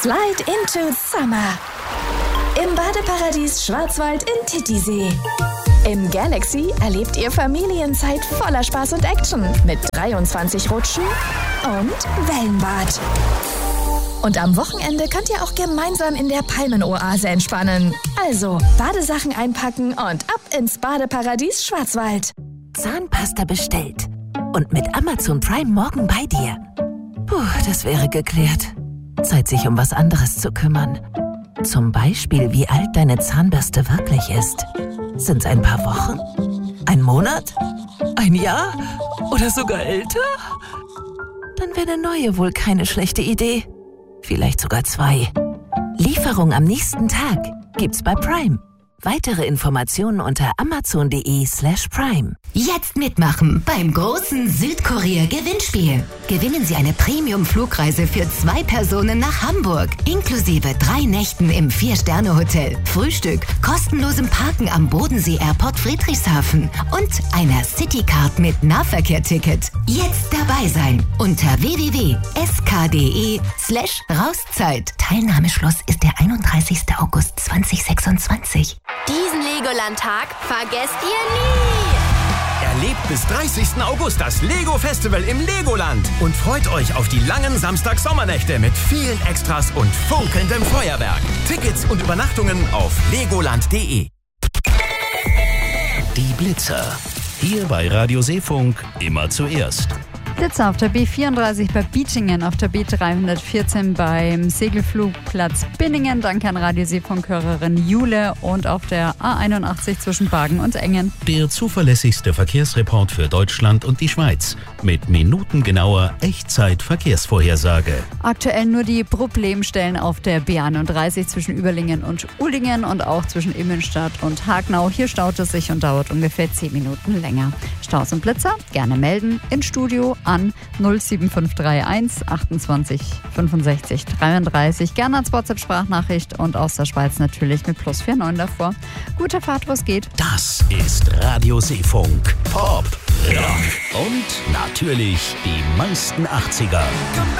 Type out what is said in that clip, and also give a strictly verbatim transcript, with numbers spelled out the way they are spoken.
Slide into Summer. Im Badeparadies Schwarzwald in Titisee. Im Galaxy erlebt ihr Familienzeit voller Spaß und Action mit dreiundzwanzig Rutschen und Wellenbad. Und am Wochenende könnt ihr auch gemeinsam in der Palmenoase entspannen. Also Badesachen einpacken und ab ins Badeparadies Schwarzwald. Zahnpasta bestellt. Und mit Amazon Prime morgen bei dir. Puh, das wäre geklärt. Zeit, sich um was anderes zu kümmern. Zum Beispiel, wie alt deine Zahnbürste wirklich ist. Sind's ein paar Wochen? Ein Monat? Ein Jahr? Oder sogar älter? Dann wäre eine neue wohl keine schlechte Idee. Vielleicht sogar zwei. Lieferung am nächsten Tag gibt's bei Prime. Weitere Informationen unter amazon.de slash prime. Jetzt mitmachen beim großen Südkorea-Gewinnspiel. Gewinnen Sie eine Premium-Flugreise für zwei Personen nach Hamburg, inklusive drei Nächten im Vier-Sterne-Hotel, Frühstück, kostenlosem Parken am Bodensee-Airport Friedrichshafen und einer Citycard mit Nahverkehr-Ticket. Jetzt dabei sein unter www.sk.de slash Rauszeit. Teilnahmeschluss ist der einunddreißigster August zweitausendsechsundzwanzig. Diesen Legoland-Tag vergesst ihr nie! Erlebt bis dreißigsten August das Lego-Festival im Legoland und freut euch auf die langen Samstag-Sommernächte mit vielen Extras und funkelndem Feuerwerk. Tickets und Übernachtungen auf legoland punkt de. Die Blitzer. Hier bei Radio Seefunk immer zuerst. Blitzer auf der B vierunddreißig bei Bietingen, auf der B dreihundertvierzehn beim Segelflugplatz Binningen, danke an Radio Seefunk-Hörerin Jule, und auf der A einundachtzig zwischen Bargen und Engen. Der zuverlässigste Verkehrsreport für Deutschland und die Schweiz mit minutengenauer Echtzeit-Verkehrsvorhersage. Aktuell nur die Problemstellen auf der B einunddreißig zwischen Überlingen und Uhlingen und auch zwischen Immenstadt und Hagnau. Hier staut es sich und dauert ungefähr zehn Minuten länger. Staus und Blitzer gerne melden ins Studio an null sieben fünf drei eins achtundzwanzig fünfundsechzig dreiunddreißig. Gerne als WhatsApp-Sprachnachricht und aus der Schweiz natürlich mit plus neunundvierzig davor. Gute Fahrt, wo es geht. Das ist Radio Seefunk. Pop, Rock und natürlich die meisten achtziger.